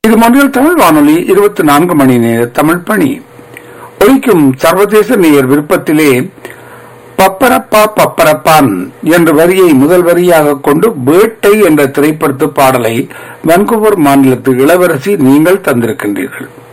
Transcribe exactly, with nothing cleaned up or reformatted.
இது மொழியில் தமிழ் வானொலி இருபத்தி நான்கு மணி நேர தமிழ் பணி ஒலிக்கும் சர்வதேச நேயர் விருப்பத்திலே பப்பரப்பா பப்பரப்பான் என்ற வரியை முதல் வரியாக கொண்டு வேட்டை என்ற திரைப்படத்து பாடலை வான்கூவர் மாநிலத்து இளவரசி நீங்கள் தந்திருக்கின்றீர்கள்.